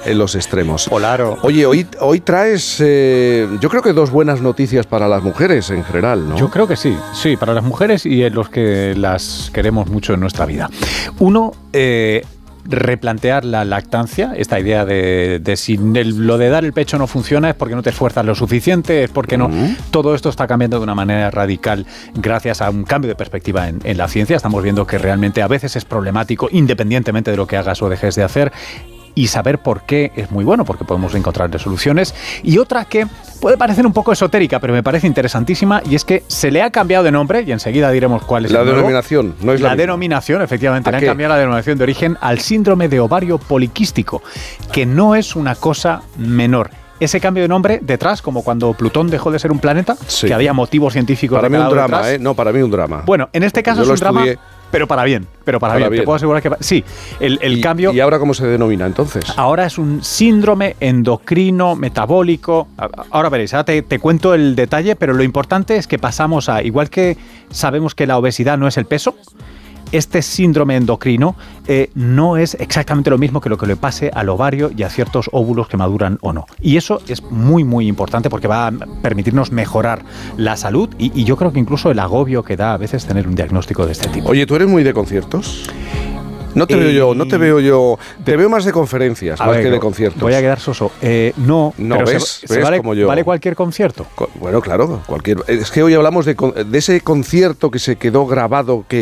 en los extremos. Polaro. Oye, hoy traes, yo creo que 2 buenas noticias para las mujeres en general, ¿no? Yo creo que sí, para las mujeres y en los que las queremos mucho en nuestra vida. Uno, replantear la lactancia, esta idea de si lo de dar el pecho no funciona es porque no te esfuerzas lo suficiente, es porque no. Todo esto está cambiando de una manera radical gracias a un cambio de perspectiva en la ciencia. Estamos viendo que realmente a veces es problemático, independientemente de lo que hagas o dejes de hacer. Y saber por qué es muy bueno, porque podemos encontrarle soluciones. Y otra que puede parecer un poco esotérica, pero me parece interesantísima, y es que se le ha cambiado de nombre, y enseguida diremos cuál es la denominación. No es la denominación, efectivamente, le han cambiado la denominación de origen al síndrome de ovario poliquístico, que no es una cosa menor. Ese cambio de nombre detrás, como cuando Plutón dejó de ser un planeta, que había motivos científicos. Para mí un drama, No, para mí un drama. Bueno, en este caso es un drama, pero para bien. Te puedo asegurar que sí. El cambio. ¿Y ahora cómo se denomina entonces? Ahora es un síndrome endocrino metabólico. Ahora veréis, ahora te cuento el detalle, pero lo importante es que pasamos a, igual que sabemos que la obesidad no es el peso, este síndrome endocrino no es exactamente lo mismo que lo que le pase al ovario y a ciertos óvulos que maduran o no. Y eso es muy, muy importante porque va a permitirnos mejorar la salud y yo creo que incluso el agobio que da a veces tener un diagnóstico de este tipo. Oye, ¿tú eres muy de conciertos? No te veo yo. Te veo más de conferencias, más que de conciertos. Voy a quedar soso. No, pero ¿ves vale, como yo? ¿Vale cualquier concierto? Bueno, claro, cualquier. Es que hoy hablamos de ese concierto que se quedó grabado, que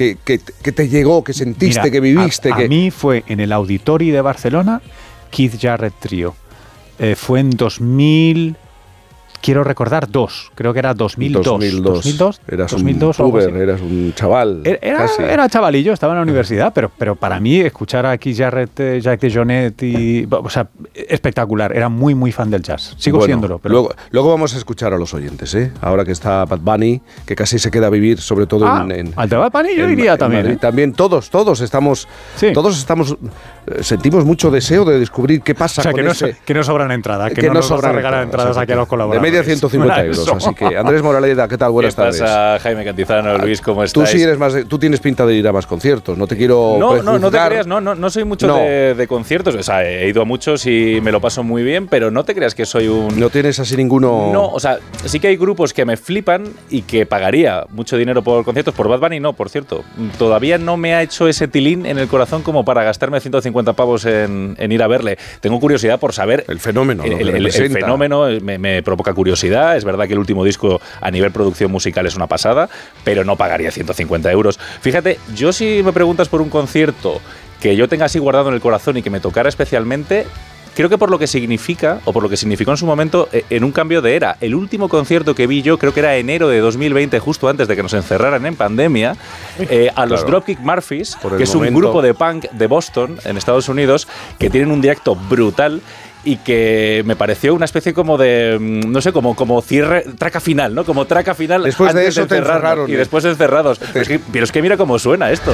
te llegó, que sentiste, mira, que viviste. A mí fue en el Auditori de Barcelona, Keith Jarrett Trio. Fue en 2000... Quiero recordar creo que era 2002. 2002. Eras 2002, un puber, eras un chaval. Era chavalillo, estaba en la universidad, pero para mí escuchar a Keith Jarrett, Jack DeJohnette espectacular. Era muy, muy fan del jazz. Sigo siéndolo. Pero... Luego vamos a escuchar a los oyentes, ¿eh? Ahora que está Bad Bunny, que casi se queda a vivir, sobre todo al de Bad Bunny yo iría también. Madrid, también todos estamos... Sí. Todos estamos... sentimos mucho deseo de descubrir qué pasa con que no sobran entradas, que no nos sobran regalar entradas aquí a los colaboradores. De media 150 euros, así que Andrés Moraleda, ¿qué tal? Buenas tardes. ¿Qué pasa, Jaime Cantizano? Luis, ¿cómo estáis? Tú sí eres tú tienes pinta de ir a más conciertos, no te quiero no te creas, no soy mucho de conciertos, o sea, he ido a muchos y me lo paso muy bien, pero no te creas que soy un... ¿No tienes así ninguno...? No, o sea, sí que hay grupos que me flipan y que pagaría mucho dinero por conciertos, por Bad Bunny no, por cierto. Todavía no me ha hecho ese tilín en el corazón como para gastarme 150 pavos en ir a verle. Tengo curiosidad por saber... El fenómeno, el fenómeno me provoca curiosidad. Es verdad que el último disco a nivel producción musical es una pasada, pero no pagaría 150 euros. Fíjate, yo si me preguntas por un concierto que yo tenga así guardado en el corazón y que me tocara especialmente, creo que por lo que significa, o por lo que significó en su momento, en un cambio de era. El último concierto que vi yo, creo que era enero de 2020, justo antes de que nos encerraran en pandemia, a los Dropkick Murphys, que es un grupo de punk de Boston, en Estados Unidos, que tienen un directo brutal y que me pareció una especie como de, no sé, como cierre, traca final, ¿no? Como traca final. Después de eso te encerraron. Y después encerrados. Pero es que mira cómo suena esto.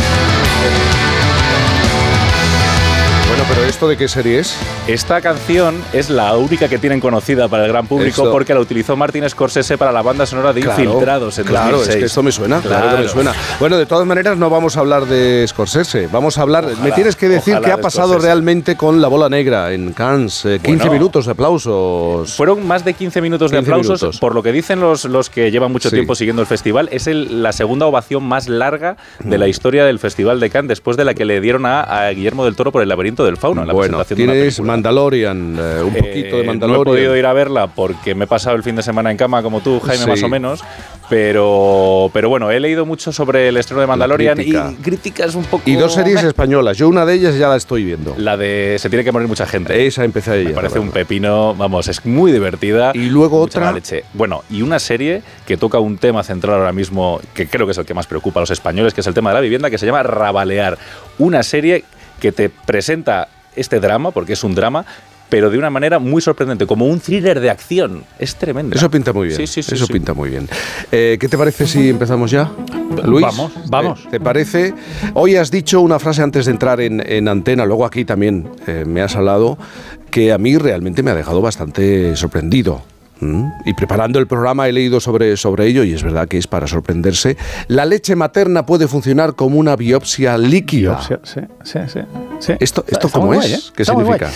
Bueno, pero ¿esto de qué serie es? Esta canción es la única que tienen conocida para el gran público porque la utilizó Martin Scorsese para la banda sonora de Infiltrados en 2006. Claro, es que esto me suena, claro que me suena. Bueno, de todas maneras no vamos a hablar de Scorsese, vamos a hablar... me tienes que decir qué ha pasado realmente con La Bola Negra en Cannes. 15 minutos de aplausos. Fueron más de 15 minutos de aplausos. Por lo que dicen los que llevan mucho tiempo siguiendo el festival, es la segunda ovación más larga de la historia del Festival de Cannes, después de la que le dieron a Guillermo del Toro por El laberinto del fauno. La presentación tienes Mandalorian, un poquito de Mandalorian. No he podido ir a verla porque me he pasado el fin de semana en cama como tú, Jaime, más o menos, pero bueno, he leído mucho sobre el estreno de Mandalorian y críticas un poco... Y 2 series españolas, yo una de ellas ya la estoy viendo. La de Se tiene que morir mucha gente. Esa empecé ayer. Me parece un pepino, vamos, es muy divertida. Y luego otra... leche. Bueno, y una serie que toca un tema central ahora mismo, que creo que es el que más preocupa a los españoles, que es el tema de la vivienda, que se llama Rabalear. Una serie que te presenta este drama, porque es un drama, pero de una manera muy sorprendente, como un thriller de acción. Es tremendo. Eso pinta muy bien. Sí. Eso pinta muy bien. ¿Qué te parece si empezamos ya, Luis? Vamos. ¿Te parece? Hoy has dicho una frase antes de entrar en antena, luego aquí también me has hablado, que a mí realmente me ha dejado bastante sorprendido. Y preparando el programa he leído sobre ello y es verdad que es para sorprenderse. La leche materna puede funcionar como una biopsia líquida. Sí. ¿Esto cómo es? ¿Qué significa?